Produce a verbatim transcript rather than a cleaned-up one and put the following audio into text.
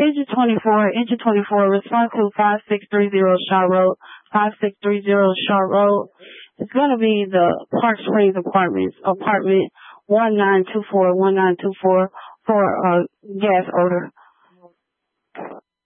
Engine twenty-four, Engine twenty-four, respond to five six three zero Shaw Road, five six three zero Shaw Road. It's going to be the Park Springs Apartments, apartment one nine two four, one nine two four for a gas odor.